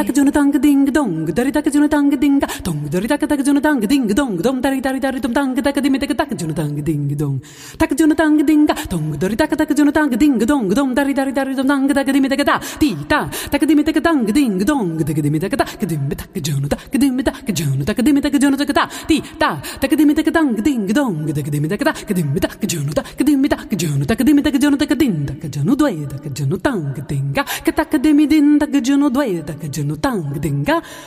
tak juna tang ding dong dari tak juna tang ding dong dari tak juna tang ding dong dom dari dom tang tak dimi tak juna tang ding dong tak juna tang ding dong dari tak juna tang ding dong dom dari dom tang tak dimi ta ti ta tak dimi tang ding dong tak dimi ta dimi tak juna tak dimi tak juna ta ti ta tak dimi tang ding dong tak dimi ta dimi tak juna tak dimi tak juna tak ding tak juna due tak juna tang ding tak dimi din tak juna due tak juna tang ding